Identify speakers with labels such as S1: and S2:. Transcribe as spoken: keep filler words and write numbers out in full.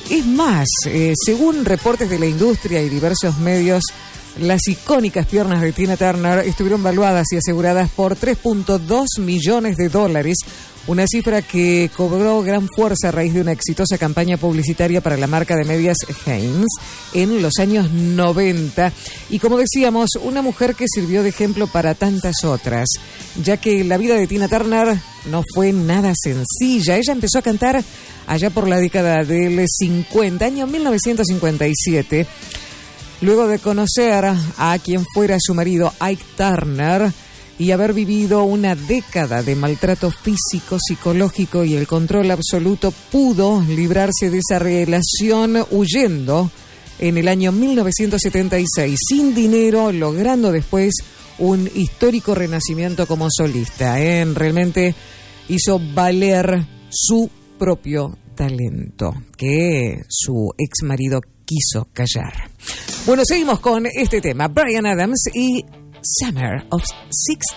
S1: Es más, eh, según reportes de la industria y diversos medios, las icónicas piernas de Tina Turner estuvieron valuadas y aseguradas por tres punto dos millones de dólares, una cifra que cobró gran fuerza a raíz de una exitosa campaña publicitaria para la marca de medias Hanes en los años noventa. Y como decíamos, una mujer que sirvió de ejemplo para tantas otras, ya que la vida de Tina Turner no fue nada sencilla. Ella empezó a cantar allá por la década del cincuenta, año mil novecientos cincuenta y siete. Luego de conocer a quien fuera su marido, Ike Turner, y haber vivido una década de maltrato físico, psicológico y el control absoluto, pudo librarse de esa relación huyendo en el año mil novecientos setenta y seis, sin dinero, logrando después un histórico renacimiento como solista. ¿eh? Realmente hizo valer su propio talento, que su ex marido quiso callar. Bueno, seguimos con este tema. Bryan Adams y Summer of sixty.